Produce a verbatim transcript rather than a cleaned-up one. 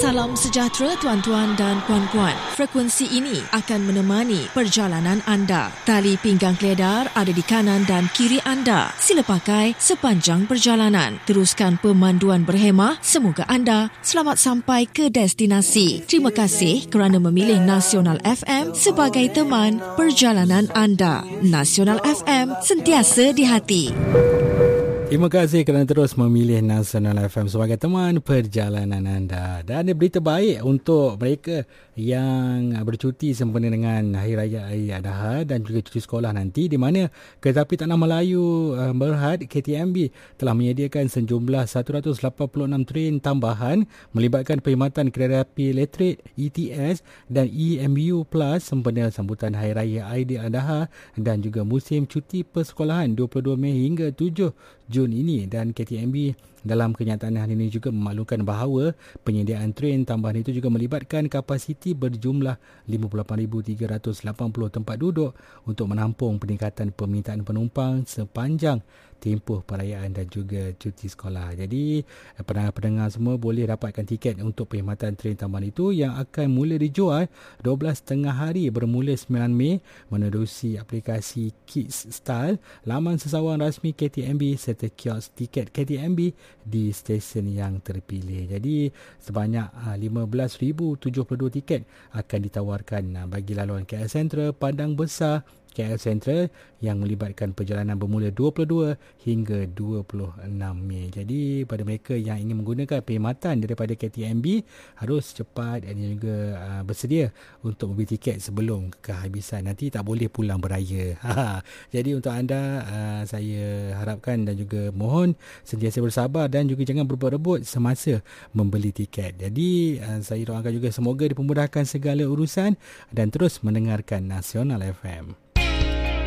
Salam sejahtera tuan-tuan dan puan-puan. Frekuensi ini akan menemani perjalanan anda. Tali pinggang keledar ada di kanan dan kiri anda. Sila pakai sepanjang perjalanan. Teruskan pemanduan berhemah. Semoga anda selamat sampai ke destinasi. Terima kasih kerana memilih Nasional F M sebagai teman perjalanan anda. Nasional F M, sentiasa di hati. Terima kasih kerana terus memilih Nasional F M sebagai teman perjalanan anda. Dan ada berita baik untuk mereka yang bercuti sempena dengan Hari Raya Aidiladha dan juga cuti sekolah nanti, di mana Kereta Api Tanah Melayu uh, Berhad K T M B telah menyediakan sejumlah seratus lapan puluh enam train tambahan melibatkan perkhidmatan kereta api elektrik E T S dan E M U Plus sempena sambutan Hari Raya Aidiladha dan juga musim cuti persekolahan dua puluh dua Mei hingga tujuh Jun ini. Dan K T M B dalam kenyataan hari ini juga memaklumkan bahawa penyediaan train tambahan itu juga melibatkan kapasiti berjumlah lima puluh lapan ribu tiga ratus lapan puluh tempat duduk untuk menampung peningkatan permintaan penumpang sepanjang tempoh perayaan dan juga cuti sekolah. Jadi pendengar-pendengar semua boleh dapatkan tiket untuk perkhidmatan train tambahan itu yang akan mula dijual dua belas tiga puluh hari bermula sembilan Mei menerusi aplikasi Kids Style, laman sesawan rasmi K T M B serta kios tiket K T M B di stesen yang terpilih. Jadi sebanyak lima belas ribu tujuh puluh dua tiket akan ditawarkan bagi laluan K L Sentral, Padang Besar, K L Sentral yang melibatkan perjalanan bermula dua puluh dua hingga dua puluh enam Mei. Jadi pada mereka yang ingin menggunakan perkhidmatan daripada K T M B harus cepat dan juga uh, bersedia untuk membeli tiket sebelum kehabisan. Nanti tak boleh pulang beraya. Jadi untuk anda uh, saya harapkan dan juga mohon sentiasa bersabar dan juga jangan berebut-rebut semasa membeli tiket. Jadi uh, saya doakan juga semoga dipermudahkan segala urusan dan terus mendengarkan Nasional F M.